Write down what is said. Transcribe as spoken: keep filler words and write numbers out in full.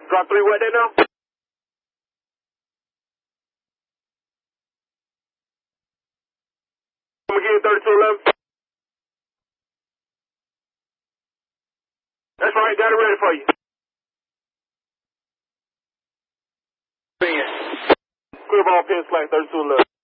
Drop three, what there now? Come again, thirty-two eleven. That's right, got it ready for you. Clear ball, pin slack, thirty-two eleven.